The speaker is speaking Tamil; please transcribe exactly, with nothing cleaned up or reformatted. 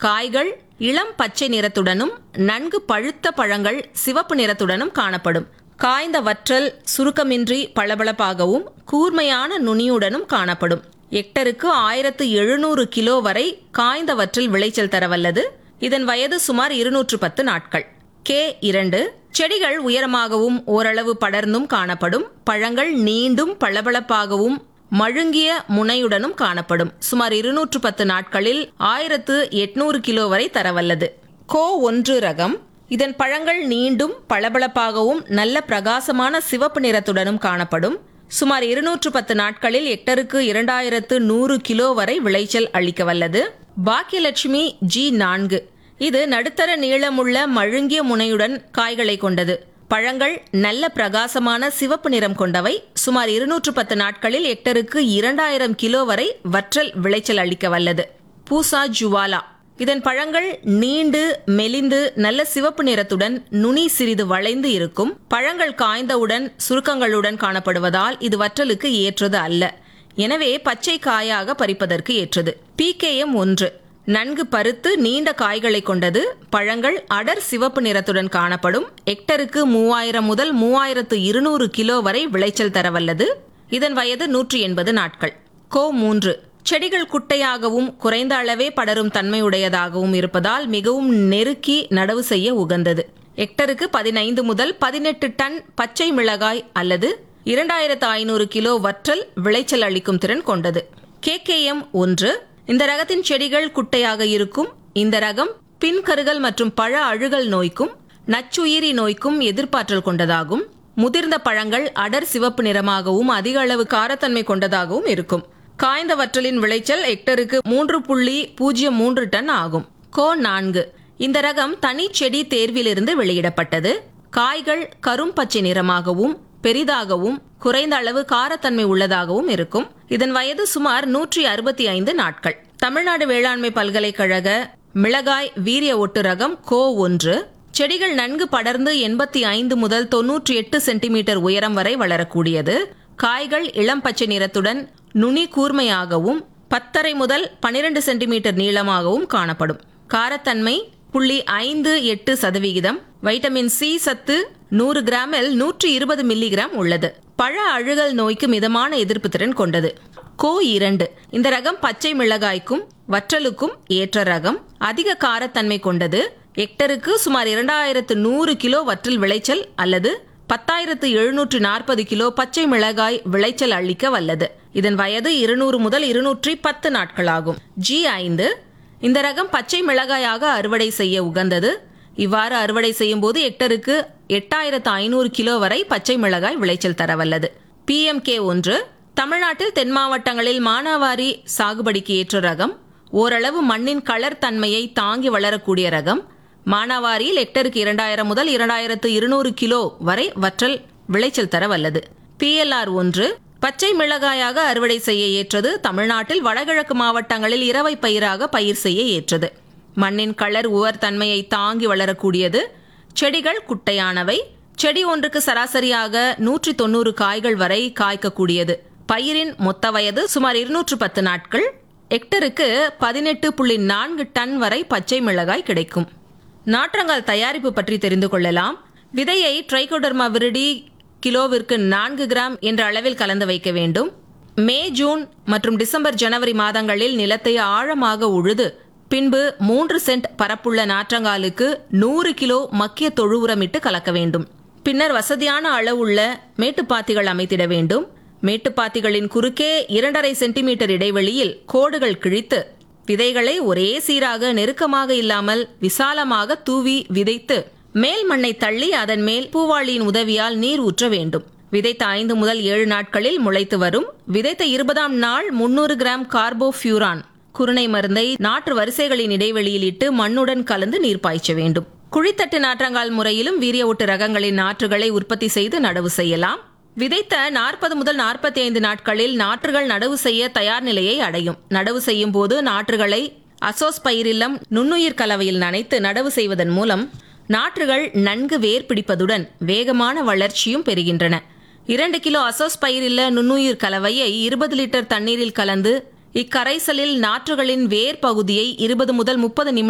காய்கள் இளம் பச்சை நிறத்துடனும் நன்கு பழுத்த பழங்கள் சிவப்பு நிறத்துடனும் காணப்படும். காய்ந்த வற்றல் சுருக்கமின்றி பளபளப்பாகவும் கூர்மையான நுனியுடனும் காணப்படும். ஹெக்டருக்கு ஆயிரத்து எழுநூறு கிலோ வரை காய்ந்த வற்றல் விளைச்சல் தரவல்லது. இதன் வயது சுமார் இருநூற்று பத்து நாட்கள். கே இரண்டு செடிகள் உயரமாகவும் ஓரளவு படர்ந்தும் காணப்படும். பழங்கள் நீண்டும் பளபளப்பாகவும் மழுங்கிய முனையுடனும் காணப்படும். சுமார் இருநூற்று பத்து நாட்களில் ஆயிரத்து எட்நூறு கிலோ வரை தரவல்லது. கோ ஒன்று ரகம். இதன் பழங்கள் நீண்டும் பளபளப்பாகவும் நல்ல பிரகாசமான சிவப்பு நிறத்துடனும் காணப்படும். சுமார் இருநூற்று பத்து நாட்களில் ஹெக்டருக்கு இரண்டாயிரத்து நூறு கிலோ வரை விளைச்சல் அளிக்க வல்லது. பாக்கியலட்சுமி ஜி நான்கு. இது நடுத்தர நீளமுள்ள மழுங்கிய முனையுடன் காய்களை கொண்டது. பழங்கள் நல்ல பிரகாசமான சிவப்பு நிறம் கொண்டவை. சுமார் இருநூற்று பத்து நாட்களில் ஹெக்டருக்கு இரண்டாயிரம் கிலோ வரை வற்றல் விளைச்சல் அளிக்க வல்லது. பூசா ஜுவாலா. இதன் பழங்கள் நீண்டு மெலிந்து நல்ல சிவப்பு நிறத்துடன் நுனி சிறிது வளைந்து இருக்கும். பழங்கள் காய்ந்தவுடன் சுருக்கங்களுடன் காணப்படுவதால் இது வற்றலுக்கு ஏற்றது அல்ல. எனவே பச்சை காயாக பறிப்பதற்கு ஏற்றது. பி கே எம் ஒன்று. நன்கு பருத்து நீண்ட காய்களை கொண்டது. பழங்கள் அடர் சிவப்பு நிறத்துடன் காணப்படும். ஹெக்டருக்கு மூவாயிரம் முதல் மூவாயிரத்து இருநூறு கிலோ வரை விளைச்சல் தரவல்லது. இதன் வயது நூற்றி எண்பது நாட்கள். கோ மூன்று. செடிகள் குட்டையாகவும் குறைந்த அளவே படரும் தன்மையுடையதாகவும் இருப்பதால் மிகவும் நெருக்கி நடவு செய்ய உகந்தது. ஹெக்டருக்கு பதினைந்து முதல் பதினெட்டு டன் பச்சை மிளகாய் அல்லது இரண்டாயிரத்து ஐநூறு கிலோ வற்றல் விளைச்சல் அளிக்கும் திறன் கொண்டது. கே கே எம் ஒன்று. இந்த ரகத்தின் செடிகள் குட்டையாக இருக்கும். இந்த ரகம் பின்கருகல் மற்றும் பழ அழுகல் நோய்க்கும் நச்சுயிரி நோய்க்கும் எதிர்ப்பாற்றல் கொண்டதாகும். முதிர்ந்த பழங்கள் அடர் சிவப்பு நிறமாகவும் அதிக அளவு காரத்தன்மை கொண்டதாகவும் இருக்கும். காய்ந்த வற்றலின் விளைச்சல் ஹெக்டருக்கு மூன்று புள்ளி பூஜ்ஜியம் மூன்று டன் ஆகும். கோ நான்கு. இந்த ரகம் தனி செடி தேர்விலிருந்து வெளியிடப்பட்டது. காய்கள் கரும் பச்சை நிறமாகவும் பெரிதாகவும் குறைந்த அளவு காரத்தன்மை உள்ளதாகவும் இருக்கும். இதன் வயது சுமார் நூற்றி அறுபத்தி ஐந்து நாட்கள். தமிழ்நாடு வேளாண்மை பல்கலைக்கழக மிளகாய் வீரிய ஒட்டு ரகம் கோ ஒன்று. செடிகள் நன்கு படர்ந்து எண்பத்தி ஐந்து முதல் தொன்னூற்றி எட்டு சென்டிமீட்டர் உயரம் வரை வளரக்கூடியது. காய்கள் இளம் பச்சை நிறத்துடன் நுனி கூர்மையாகவும் பத்தரை முதல் பனிரெண்டு சென்டிமீட்டர் நீளமாகவும் காணப்படும். காரத்தன்மை புள்ளி ஐந்து எட்டு சதவிகிதம். வைட்டமின் சி சத்து நூறு கிராமில் நூற்றி இருபது மில்லிகிராம் உள்ளது. பழ அழுகல் நோய்க்கு மிதமான எதிர்ப்பு திறன் கொண்டது. கோ இரண்டு. இந்த ரகம் பச்சை மிளகாய்க்கும் வற்றலுக்கும் ஏற்ற ரகம். அதிக காரத்தன்மை கொண்டது. ஹெக்டருக்கு சுமார் இரண்டாயிரத்து நூறு கிலோ வற்றல் விளைச்சல் அல்லது பத்தாயிரத்து எழுநூற்று நாற்பது கிலோ பச்சை மிளகாய் விளைச்சல் அளிக்க வல்லது. இதன் வயது இருநூறு முதல் இருநூற்றி பத்து நாட்களாகும். ஜி ஐந்து. இந்த ரகம் பச்சை மிளகாயாக அறுவடை செய்ய உகந்தது. இவ்வாறு அறுவடை செய்யும் போது ஹெக்டருக்கு எட்டாயிரத்து ஐநூறு கிலோ வரை பச்சை மிளகாய் விளைச்சல் தரவல்லது. பி எம் கே ஒன்று. தமிழ்நாட்டில் தென் மாவட்டங்களில் மானாவாரி சாகுபடிக்கு ஏற்ற ரகம். ஓரளவு மண்ணின் களர் தன்மையை தாங்கி வளரக்கூடிய ரகம். மானாவாரியில் ஹெக்டருக்கு இரண்டாயிரம் முதல் இரண்டாயிரத்து இருநூறு கிலோ வரை வற்றல் விளைச்சல் தரவல்லது. பி எல் ஆர் ஒன்று. பச்சை மிளகாயாக அறுவடை செய்ய ஏற்றது. தமிழ்நாட்டில் வடகிழக்கு மாவட்டங்களில் இரவை பயிராக பயிர் செய்ய ஏற்றது. மண்ணின் களர் உவர் தன்மையை தாங்கி வளரக்கூடியது. செடிகள் குட்டையானவை. செடி ஒன்றுக்கு சராசரியாக நூற்றி தொண்ணூறு காய்கள் வரை காய்க்கக்கூடியது. பயிரின் மொத்த வயது சுமார் இருநூற்று பத்து நாட்கள். ஹெக்டருக்கு பதினெட்டு புள்ளி நான்கு டன் வரை பச்சை மிளகாய் கிடைக்கும். நாற்றங்கால் தயாரிப்பு பற்றி தெரிந்து கொள்ளலாம். விதையை ட்ரைகோடர்மா விரிடி கிலோவிற்கு நான்கு கிராம் என்ற அளவில் கலந்து வைக்க வேண்டும். மே ஜூன் மற்றும் டிசம்பர் ஜனவரி மாதங்களில் நிலத்தை ஆழமாக உழுது பின்பு மூன்று சென்ட் பரப்புள்ள நாற்றங்காலுக்கு நூறு கிலோ மக்கிய தொழு உரமிட்டு கலக்க வேண்டும். பின்னர் வசதியான அளவுள்ள மேட்டுப்பாத்திகள் அமைத்திட வேண்டும். மேட்டுப்பாத்திகளின் குறுக்கே இரண்டரை சென்டிமீட்டர் இடைவெளியில் கோடுகள் கிழித்து விதைகளை ஒரே சீராக நெருக்கமாக இல்லாமல் விசாலமாக தூவி விதைத்து மேல் மண்ணை தள்ளி அதன் மேல் பூவாளியின் உதவியால் நீர் ஊற்ற வேண்டும். விதைத்த ஐந்து முதல் ஏழு நாட்களில் முளைத்து வரும். விதைத்த இருபதாம் நாள் முன்னூறு கிராம் கார்போஃபியூரான் குருணை மருந்தை நாற்று வரிசைகளின் இடைவெளியில் இட்டு மண்ணுடன் கலந்து நீர் பாய்ச்ச வேண்டும். குழித்தட்டு நாற்றங்கால் முறையிலும் வீரிய ஒட்டு ரகங்களின் நாற்றுகளை உற்பத்தி செய்து நடவு செய்யலாம். விதைத்த நாற்பது முதல் நாற்பத்தி ஐந்து நாட்களில் நாற்றுகள் நடவு செய்ய தயார் நிலையை அடையும். நடவு செய்யும் போது நாற்றுகளை அசோஸ்பைரில்லம் நுண்ணுயிர் கலவையில் நனைத்து நடவு செய்வதன் மூலம் நாற்றுகள் நன்கு வேர் பிடிப்பதுடன் வேகமான வளர்ச்சியும் பெறுகின்றன. இரண்டு கிலோ அசோஸ்பைரில்ல நுண்ணுயிர் கலவையை இருபது லிட்டர் தண்ணீரில் கலந்து இக்கரைசலில் நாற்றுகளின் வேர் பகுதியை இருபது முதல் முப்பது நிமிடம்